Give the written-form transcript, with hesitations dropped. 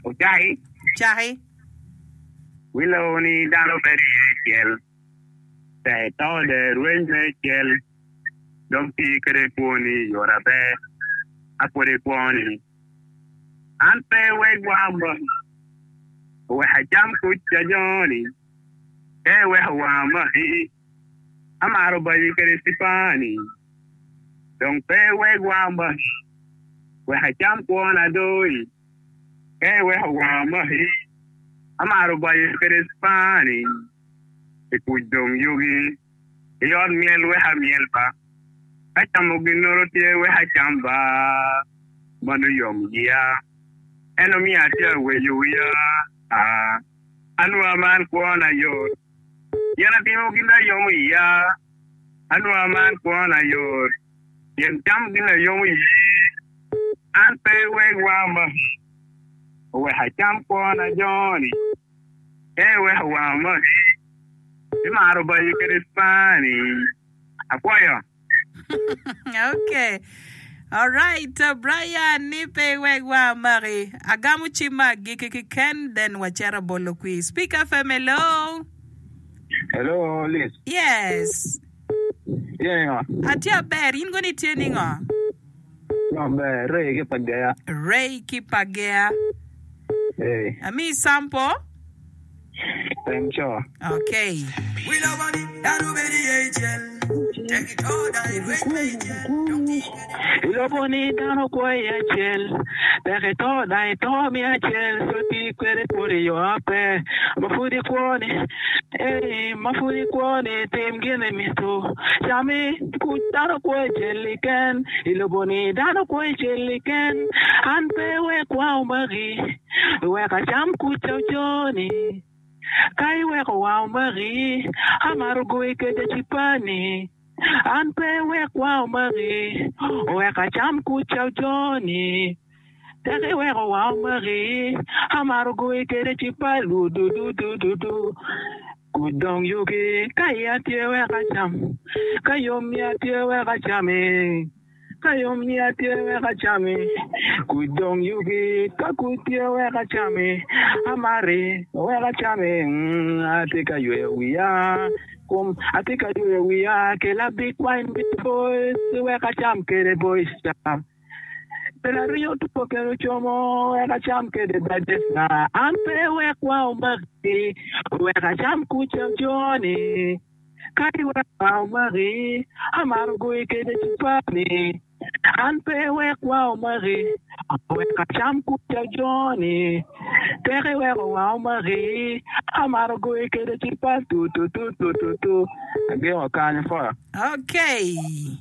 Chahi. Willow ni dalo very kiel. Say to the ruin kiel. Don't see kere pony or a bear. I put it pony. And pay wake wamba. We had jump with Johnny. Eh, we have wamba. I'm out of body Stefani. Don't pay wake wamba. We had jump on a doy. Eh, we have wamba. I'm out of body Stefani. It would don't yugi. Yon meal we have mielpa. I come we have chamba. Manuyom, yeah. Enemy at here where you are. Anua man kwana yo. Yana timo gina yomi ya. Anua man kwana yo. Yen jam gina yomi. Ante we wamba. We ha jam kwana Johnny. We wamba. Imaro ba you get Spanish. Apoyo. Okay. All right, Brian Nipe Wegwa Mari. Agamuchi Magi Ken then Wachara Bolokwi. Speaker FM, hello. Hello, Liz. Yes. Yeah. Atia Bear, in going to tuning on. No, Ray Kipagea. Ray Kipagea. Hey. Ami Sampo. Thank you. Okay. We love money, that will be the AGL. Take it all down, Iloboni dano kwa ya chel, peketo na ito mi ya chel, soti kwere puri yo ape, mafudi kwone, temgene misto, chame kutano kwa cheliken, iloboni dano kwa cheliken, anpe we kwa umari, we kacham kuchau joni, kai we kwa umari, amaru gui kede chipani, Anpe we kwa umari, we kacham kuchau joni. Tere we kwa umari, amaru gui kere chipalu du. Kudong yugi, kaya tie we kacham, kayomia tie we kachame. Kayomia tie we kachame, kudong yugi, kakutie we kachame. Amari, we kachame, atika yue uya. I think I do we are a big wine with boys, we are jam kere boys. Pelario to Pokero Chomo, and a jam kere badesna, and pay work wow Murphy, where a jam kucha Johnny. Kaiwa wow Marie, Amargo kere Chipani, and pay work wow Marie, where a jam kucha Johnny. Tere we wow Marie, Amargo kere Chipa tu. Again, I can't. Okay.